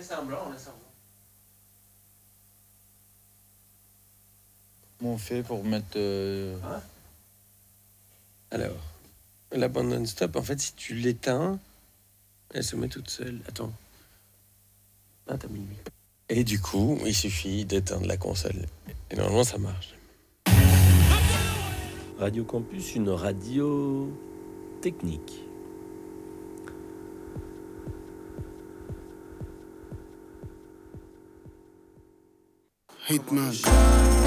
Comment on fait pour mettre... Alors, la bande non-stop, en fait, si tu l'éteins, elle se met toute seule. Attends. Ah, t'as mis le micro. Et du coup, il suffit d'éteindre la console. Et normalement, ça marche. Radio Campus, une radio technique. Hitman.